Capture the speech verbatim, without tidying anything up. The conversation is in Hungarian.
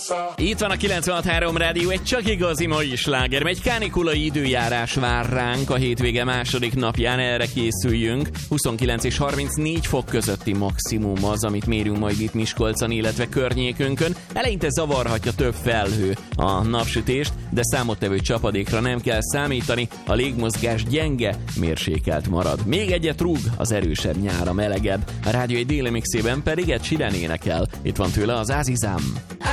Itt van a kilencvenhat három rádió, egy csak igazi mai sláger. Egy kánikulai időjárás vár ránk a hétvége második napján, erre készüljünk. huszonkilenc és harmincnégy fok közötti maximum az, amit mérünk majd itt Miskolcon, illetve környékünkön. Eleinte zavarhatja több felhő a napsütést, de számottevő csapadékra nem kell számítani, a légmozgás gyenge, mérsékelt marad. Még egyet rúg az erősebb nyár, a melegebb. A rádió egy déli mixében pedig egy Sheeran énekel. Itt van tőle az Azizam.